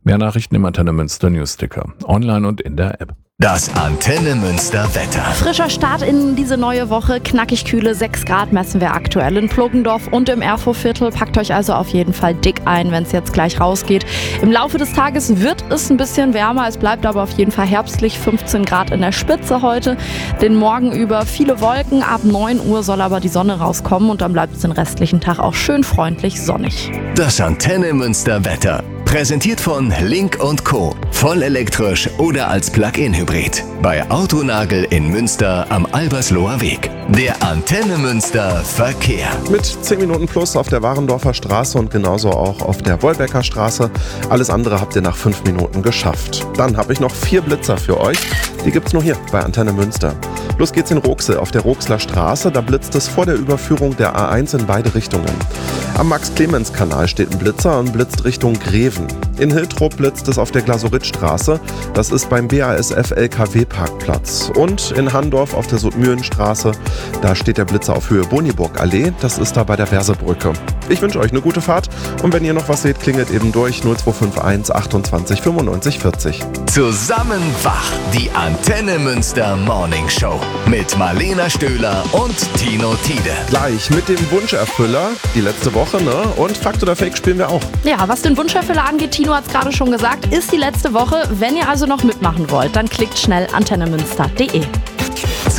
Mehr Nachrichten im Antenne Münster Newsticker, online und in der App. Das Antenne Münster Wetter. Frischer Start in diese neue Woche. Knackig kühle 6 Grad messen wir aktuell in Plogendorf und im Erfurtviertel. Packt euch also auf jeden Fall dick ein, wenn es jetzt gleich rausgeht. Im Laufe des Tages wird es ein bisschen wärmer. Es bleibt aber auf jeden Fall herbstlich. 15 Grad in der Spitze heute. Den Morgen über viele Wolken. Ab 9 Uhr soll aber die Sonne rauskommen und dann bleibt es den restlichen Tag auch schön freundlich sonnig. Das Antenne Münster Wetter. Präsentiert von Link & Co. Voll elektrisch oder als Plug-in-Hybrid. Bei Autonagel in Münster am Albersloher Weg. Der Antenne Münster Verkehr. Mit 10 Minuten plus auf der Warendorfer Straße und genauso auch auf der Wolbecker Straße. Alles andere habt ihr nach 5 Minuten geschafft. Dann habe ich noch 4 Blitzer für euch. Die gibt's nur hier bei Antenne Münster. Los geht's in Rooksel auf der Rooksler Straße. Da blitzt es vor der Überführung der A1 in beide Richtungen. Am Max-Clemens-Kanal steht ein Blitzer und blitzt Richtung Greven. In Hiltrop blitzt es auf der Glasuritstraße. Das ist beim BASF LKW-Parkplatz. Und in Handorf auf der Sudmühlenstraße, da steht der Blitzer auf Höhe Boniburg-Allee. Das ist da bei der Versebrücke. Ich wünsche euch eine gute Fahrt. Und wenn ihr noch was seht, klingelt eben durch 0251 28 95 40. Zusammen wach, die Antenne Münster Morning Show. Mit Marlena Stöhler und Tino Tiede. Gleich mit dem Wunscherfüller, die letzte Woche, ne? Und Fakt oder Fake spielen wir auch. Ja, was den Wunscherfüller angeht, Tino hat es gerade schon gesagt, ist die letzte Woche. Wenn ihr also noch mitmachen wollt, dann klickt schnell antennemünster.de.